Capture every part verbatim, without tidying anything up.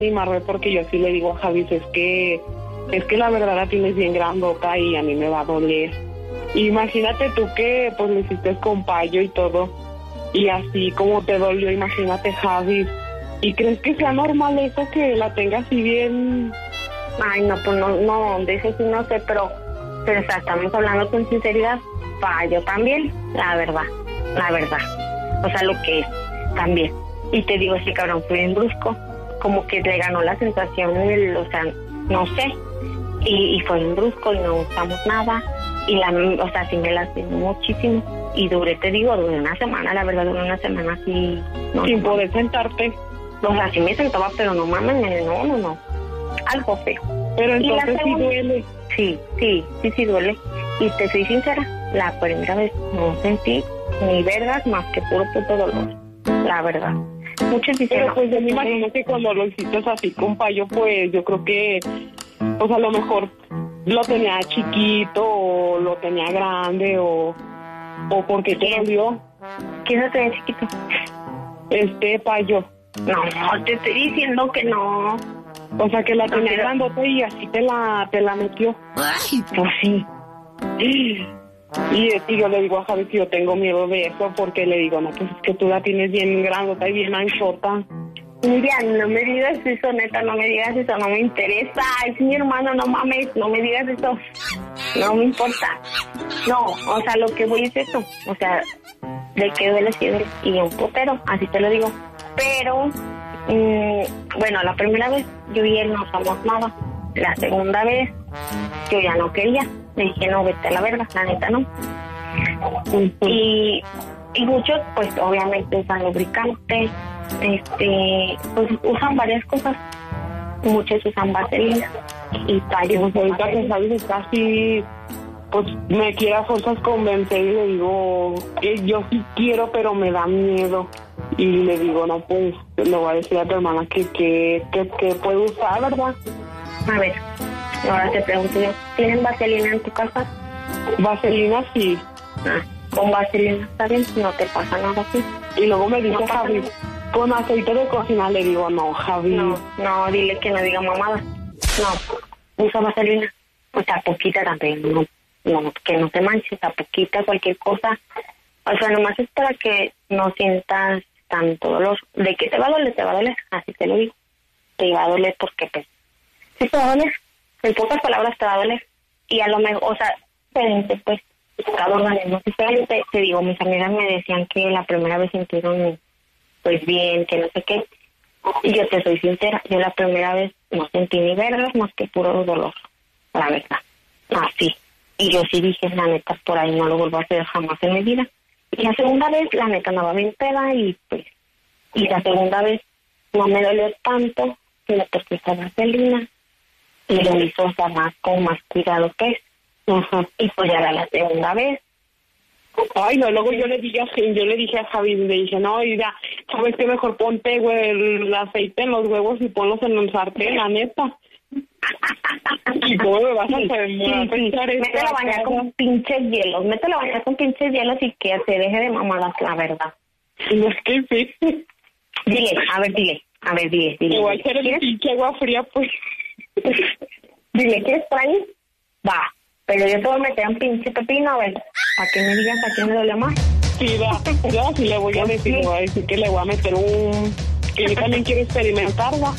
y Marvel, porque yo sí le digo a Javi, es que, es que la verdad la tienes bien grandota y a mí me va a doler. Imagínate tú que pues le hiciste con payo y todo, y así como te dolió, imagínate, Javi. ¿Y crees que sea normal eso, que la tenga así bien? Ay, no, pues no, no, de eso sí no sé, pero, pero o sea, estamos hablando con sinceridad. Payo también, la verdad, la verdad. O sea, lo que es, también. Y te digo, ese cabrón fue bien brusco, como que le ganó la sensación, el, o sea, no sé, y, y fue bien brusco y no gustamos nada, y la, o sea, sí me lastimó muchísimo, y duré, te digo, duré una semana, la verdad, duré una semana así, no, sin no, poder sentarte. O sea, sí me sentaba, pero no mames, no, no, no, algo feo. Pero entonces sí duele. Sí, sí, sí, sí duele, y te soy sincera, la primera vez no sentí ni vergas más que puro puto dolor, la verdad. Muchos dicen, pero pues yo me imagino que cuando lo hiciste así con payo, pues yo creo que, pues a lo mejor lo tenía chiquito o lo tenía grande o, o porque te dolió. ¿Quién lo tenía chiquito? Este payo. No, te estoy diciendo que no. O sea, que la No, tenía pero... grandote y así te la, te la metió. Ay, pues sí. Y, y yo le digo a Javi que yo tengo miedo de eso, porque le digo, no, pues es que tú la tienes bien grandota y bien anchota. Miriam, no me digas eso, neta, no me digas eso, no me interesa. Es mi hermano, no mames, no me digas eso. No me importa. No, o sea, lo que voy es eso. O sea, de que duele, sí duele. Y un putero, así te lo digo. Pero, mmm, bueno, la primera vez yo y él no somos nada. La segunda vez, yo ya no quería. Le dije, no, vete a la verga, la neta no. Uh-huh. Y, y muchos, pues, obviamente usan lubricante, este, pues, usan varias cosas. Muchos usan vaselina y tallos. Pues ahorita que sabes, casi, pues, me quiere a fuerzas convencer y le digo, que yo sí quiero, pero me da miedo. Y le digo, no, pues, le voy a decir a tu hermana que, que, que, que puede usar, ¿verdad? A ver, ahora te pregunto yo, ¿tienen vaselina en tu casa? Vaselina sí. Ah, con vaselina está bien, no te pasa nada así. Y luego me dice no Javi, nada. Con aceite de cocina, le digo, no, Javi. No, no, dile que no diga mamada. No, usa vaselina. O sea, poquita también, no, no, que no te manches, a poquita, cualquier cosa. O sea, nomás es para que no sientas tanto dolor. De que te va a doler, te va a doler, así te lo digo. Te va a doler porque, pues, sí te va a doler. En pocas palabras te va a doler. Y a lo mejor, o sea, diferente, pues, cada organismo es diferente. Te digo, mis amigas me decían que la primera vez sintieron, pues, bien, que no sé qué. Y yo te soy sincera, yo la primera vez no sentí ni vergas más que puro dolor, la verdad. Así. Y yo sí dije, la neta, por ahí no lo vuelvo a hacer jamás en mi vida. Y la segunda vez, la neta, andaba bien peda y, pues, y la segunda vez no me dolió tanto, me puse esa vaselina y lo hizo, o sea, más con más cuidado que es. Uh-huh. Y pues ya era la segunda vez. Ay, no, luego yo le dije a yo le dije a Javi, le dije, no, mira, ¿sabes qué? Mejor ponte, güey, el aceite en los huevos y ponlos en un sartén, la neta. ¿Y cómo me vas a hacer? Sí, sí, sí. Mételo a bañar con pinches hielos, mételo a bañar con pinches hielos y que se deje de mamadas, la verdad. No es que sí. Dile, a ver, dile, a ver, dile, dile. Igual que el pinche agua fría, pues. Dile, ¿quieres por ahí? Va. Pero yo te voy a meter un pinche pepino, a ver, para que me digas a quién me duele más. Sí, va, ya, sí le voy a decir, le voy a decir que le voy a meter un... que yo también quiero experimentar, ¿va?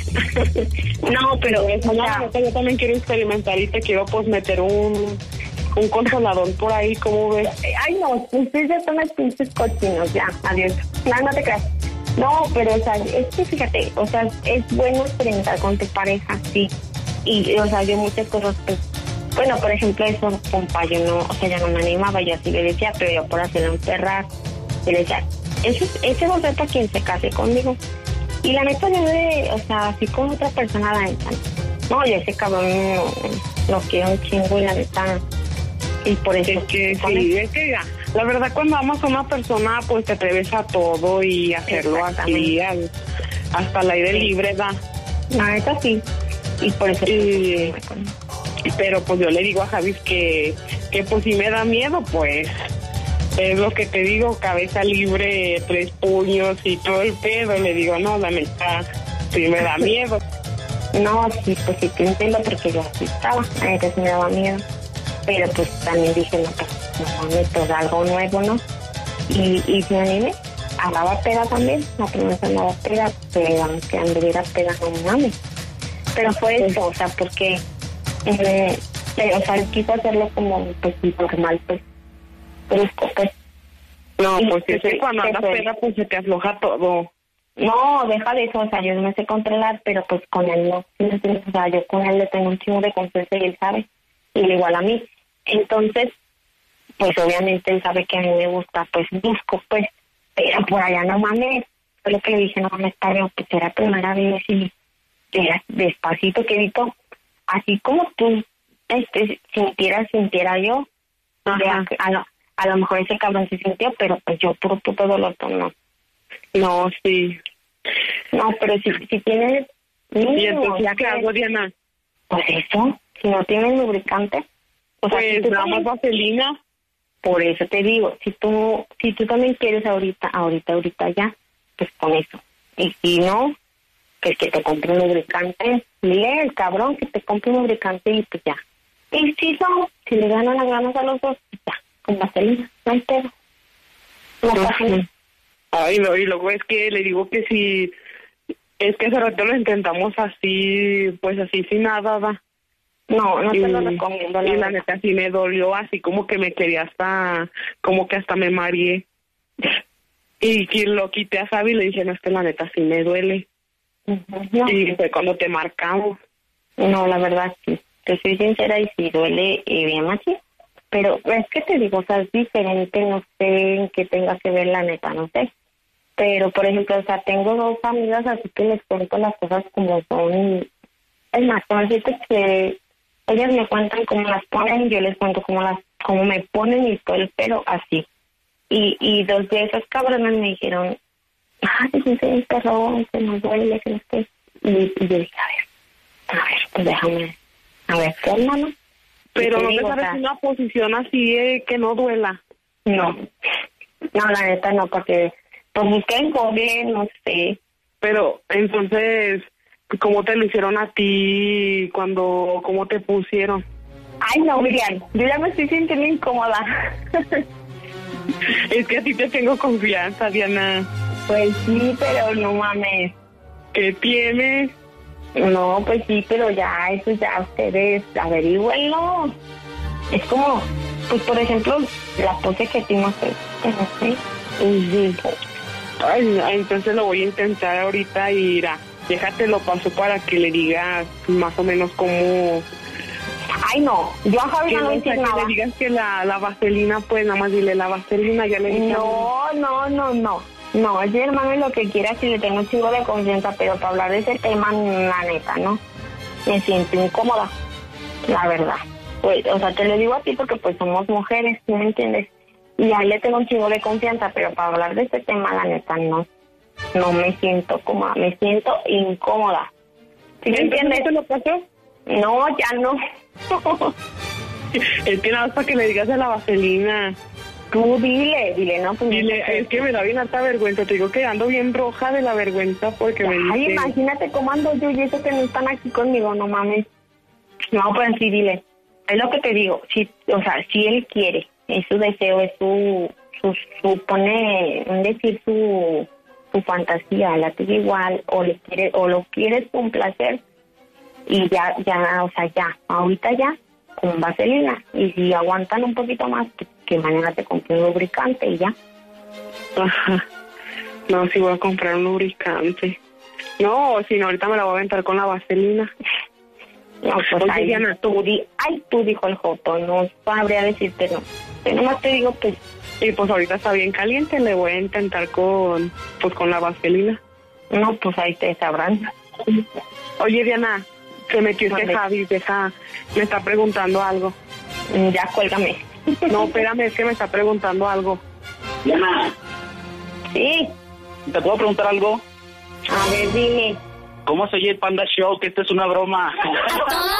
No, pero... Eso, no, ya. yo también quiero experimentar y te quiero, pues, meter un... un consolador por ahí, ¿cómo ves? Ay, no, ustedes ya son los pinches cochinos, ya, adiós. No, no te creas. No, pero, o sea, es que fíjate, o sea, es bueno experimentar con tu pareja, sí. Y, o sea, yo muchas cosas, pues, bueno, por ejemplo, eso con payo, no, o sea, ya no me animaba, yo así le decía, pero yo por hacerle un perrar, le decía, ese, ese va a ser para quien se case conmigo. Y la neta, yo de, o sea, así con otra persona, la neta, no, yo ese cabrón no, lo quiero un chingo y la neta, y por eso... Es que sí, es que ya, la verdad, cuando amas a una persona, pues te atreves a todo y hacerlo así, al, hasta al aire libre, da. La neta, sí, y por eso... Y... pero pues yo le digo a Javi que, que pues si me da miedo, pues es lo que te digo, cabeza libre, tres puños y todo el pedo. Le digo, no, la neta, Sí, me da miedo. No, sí, pues sí te entiendo porque yo así estaba, antes me daba miedo. Pero pues también dije, no, pues no mames, pues algo nuevo, ¿no? Y, y me animé, andaba peda también, la primera vez andaba peda, pero aunque anduviera peda, no mames. Pero fue eso, o sea, porque, eh, eh, o sea, quiso hacerlo como, pues, normal, pues, brusco, pues. No, Y, pues es que sí, cuando sí, andas fue. peda, pues se te afloja todo. No, deja de eso, o sea, yo no me sé controlar, pero pues con él no, ¿sí me entiendes? O sea, yo con él le tengo un chingo de confianza y él sabe, y igual a mí. Entonces, pues obviamente él sabe que a mí me gusta, pues busco, pues, pero por allá no mames. Fue lo que le dije, no mames, padre, pues era primera vez y era despacito, quedito, así como tú este, sintieras, sintiera yo. Ajá. De, a, lo, a lo mejor ese cabrón se sintió, pero pues yo puro puto dolor, no. No, sí. No, pero si, si tienes... ¿Y entonces ya qué hago, Diana? Pues eso, si no tienes lubricante... O sea, Pues si tú nada más también, vaselina. por eso te digo, si tú si tú también quieres ahorita, ahorita, ahorita ya, pues con eso. Y si no, pues que te compre un lubricante. Dile el cabrón que te compre un lubricante y pues ya. Y si no, si le ganan las ganas a los dos, pues ya, con vaselina, no hay pedo. No pasa nada. Ay, no, y luego es que le digo que si... Es que hace rato lo intentamos así, pues así sin nada, va. No, no y, te lo recomiendo. Y la verdad. neta sí me dolió, así como que me quería hasta... Como que hasta me mareé. Y, y lo quité a Sabi y le dije, no, es que la neta sí me duele. Uh-huh. No. Y fue cuando te marcamos. No, la verdad sí. Te soy sincera y sí duele eh, bien así. Pero es que te digo, o sea, es diferente, no sé en qué tenga que ver la neta, no sé. Pero, por ejemplo, o sea, tengo dos amigas, así que les cuento las cosas como son. Es más, con decirte que ellas me cuentan cómo las ponen y yo les cuento cómo las cómo me ponen y todo el pelo así. Y y dos de esas cabronas me dijeron, ay, sí, sí, perdón, que nos duele, que no esté. Y, y yo dije, a ver, a ver, pues déjame, a ver, ¿qué hermano? Pero no te digo, parece o sea, una posición así eh, que no duela. No, no, la neta no, porque pues busqué en Google, no sé. Pero entonces, ¿cómo te lo hicieron a ti cuando, cómo te pusieron? Ay, no, Miriam, yo ya me estoy sintiendo incómoda. Es que a ti te tengo confianza, Diana. Pues sí, pero no mames. ¿Qué tienes? No, pues sí, pero ya, eso ya ustedes averigüenlo. Es como, pues por ejemplo, la pose que hicimos, pues, no sé. Uh-huh. Ay, ay, entonces lo voy a intentar ahorita y irá. Déjate lo paso para que le digas más o menos cómo... Ay, no, yo a Javi Que no le no, hice o sea, que nada. le digas que la, la vaselina, pues nada más dile la vaselina, ya le dije. No, no, no, no. No, es mi hermano y lo que quiera, si le tengo un chingo de confianza, pero para hablar de ese tema, la neta, ¿no? Me siento incómoda, la verdad. Pues, o sea, te lo digo a ti porque pues somos mujeres, ¿sí me entiendes? Y a él le tengo un chingo de confianza, pero para hablar de este tema, la neta, no. No me siento cómoda, me siento incómoda. ¿Sí me entiendes? ¿No te lo pasó? No, ya no. Es que nada más para que le digas de la vaselina. Tú dile, dile, no, pues... Dile, no sé. es que me da bien alta vergüenza. Te digo que ando bien roja de la vergüenza porque me Ay, dice... imagínate cómo ando yo y eso que no están aquí conmigo, no mames. No, pues sí, dile. Es lo que te digo. Si, o sea, si él quiere, es su deseo, es su... su, su pone, un decir, su... su fantasía, la tuya igual, o le quiere, o lo quieres complacer, y ya, ya, o sea, ya, ahorita ya, con vaselina, y si aguantan un poquito más, que, que mañana te compre un lubricante y ya. Ajá. No, sí voy a comprar un lubricante. No, si no, ahorita me la voy a aventar con la vaselina. No, pues Oye, ahí, Diana, tú, di, ay, tú, dijo el Joto, no sabría decirte no. Pero nomás te digo, pues, y pues ahorita está bien caliente, le voy a intentar con, pues con la vaselina. no, pues ahí te sabrán. Oye, Diana, se metió este Vale. Javi, deja, me está preguntando algo. Ya, cuélgame. No, espérame, es que me está preguntando algo. Diana, Sí, ¿te puedo preguntar algo? a ver, dime. ¿Cómo se oye el Panda Show? Que esto es una broma. ¡A toda